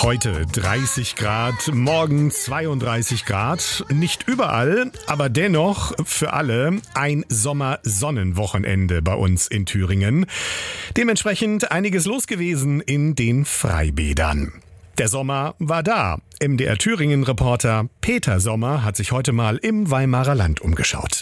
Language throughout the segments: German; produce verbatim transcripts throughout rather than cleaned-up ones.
Heute dreißig Grad, morgen zweiunddreißig Grad. Nicht überall, aber dennoch für alle ein Sommersonnenwochenende bei uns in Thüringen. Dementsprechend einiges los gewesen in den Freibädern. Der Sommer war da. M D R Thüringen-Reporter Peter Sommer hat sich heute mal im Weimarer Land umgeschaut.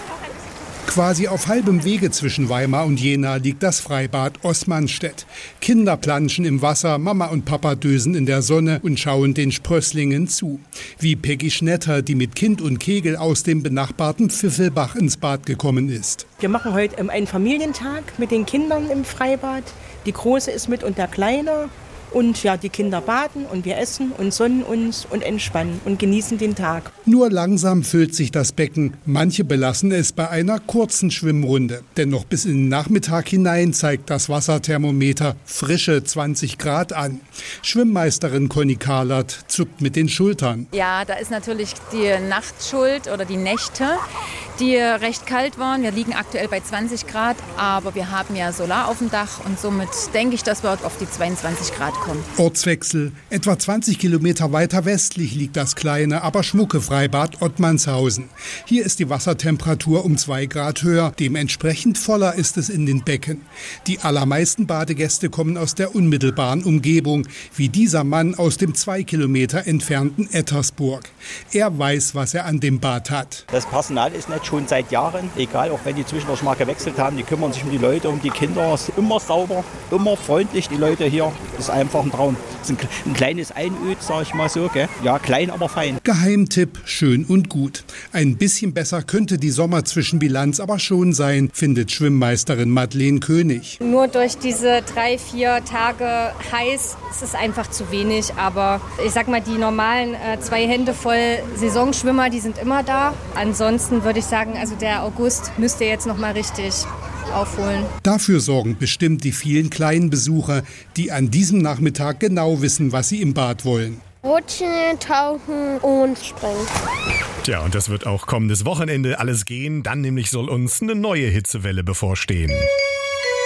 Quasi auf halbem Wege zwischen Weimar und Jena liegt das Freibad Osmanstedt. Kinder planschen im Wasser, Mama und Papa dösen in der Sonne und schauen den Sprösslingen zu. Wie Peggy Schnetter, die mit Kind und Kegel aus dem benachbarten Pfiffelbach ins Bad gekommen ist. Wir machen heute einen Familientag mit den Kindern im Freibad. Die Große ist mit und der Kleine. Und ja, die Kinder baden und wir essen und sonnen uns und entspannen und genießen den Tag. Nur langsam füllt sich das Becken. Manche belassen es bei einer kurzen Schwimmrunde. Denn noch bis in den Nachmittag hinein zeigt das Wasserthermometer frische zwanzig Grad an. Schwimmmeisterin Conny Kahlert zuckt mit den Schultern. Ja, da ist natürlich die Nacht schuld oder die Nächte, die recht kalt waren. Wir liegen aktuell bei zwanzig Grad, aber wir haben ja Solar auf dem Dach und somit denke ich, dass wir auf die zweiundzwanzig Grad kommen. Ortswechsel. Etwa zwanzig Kilometer weiter westlich liegt das kleine, aber schmucke Freibad Ottmannshausen. Hier ist die Wassertemperatur um zwei Grad höher. Dementsprechend voller ist es in den Becken. Die allermeisten Badegäste kommen aus der unmittelbaren Umgebung, wie dieser Mann aus dem zwei Kilometer entfernten Ettersburg. Er weiß, was er an dem Bad hat. Das Personal ist nicht schon seit Jahren, egal, auch wenn die zwischendurch mal gewechselt haben, die kümmern sich um die Leute, um die Kinder. Es ist immer sauber, immer freundlich, die Leute hier. Das ist einfach ein Traum. Das ist ein, ein kleines Einöd, sag ich mal so, gell? Ja, klein, aber fein. Geheimtipp, schön und gut. Ein bisschen besser könnte die Sommerzwischenbilanz aber schon sein, findet Schwimmmeisterin Madeleine König. Nur durch diese drei, vier Tage heiß ist es einfach zu wenig. Aber ich sag mal, die normalen äh, zwei Hände voll Saisonschwimmer, die sind immer da. Ansonsten würde ich sagen, also der August müsste jetzt noch mal richtig aufholen. Dafür sorgen bestimmt die vielen kleinen Besucher, die an diesem Nachmittag genau wissen, was sie im Bad wollen. Rutschen, tauchen und springen. Tja, und das wird auch kommendes Wochenende alles gehen. Dann nämlich soll uns eine neue Hitzewelle bevorstehen.